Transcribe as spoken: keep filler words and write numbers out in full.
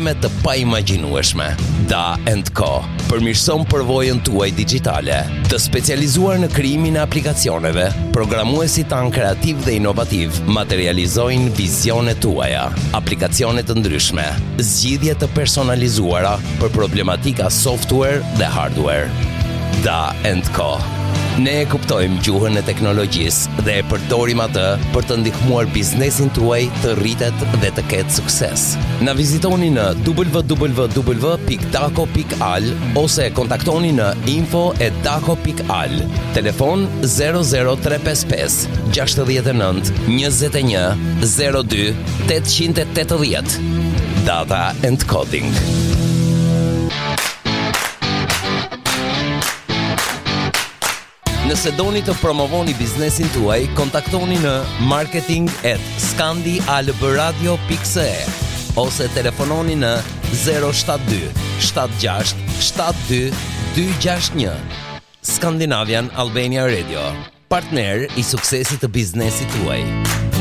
shpërblime të paimagjinueshme. Da and Co. Përmirëson përvojën tuaj digjitale. Të specializuar në krijimin e aplikacioneve, programuesit tanë kreativ dhe inovativ materializojnë vizionet tuaja, aplikacione të ndryshme, zgjidhje të personalizuara për problematika software dhe hardware. Da and Co. Ne e kuptojmë gjuhën e teknologjisë dhe e përdorim atë për të ndihmuar biznesin tuaj të rritet dhe të ketë sukses. Na vizitoni në w w w pikë daco pikë al ose kontaktoni në info at daco pikë al. Telefon zero zero tre pesë pesë gjasht e nënt njëzet e një zero dy tetëqind e tetëdhjetë. Data and Coding. Nëse doni të promovoni biznesin tuaj, kontaktoni në marketing at scandialbradio pikë s e ose telefononi në zero shtat dy shtat gjasht shtat dy dy gjasht një. Scandinavian Albania Radio, partner i suksesit të biznesit tuaj.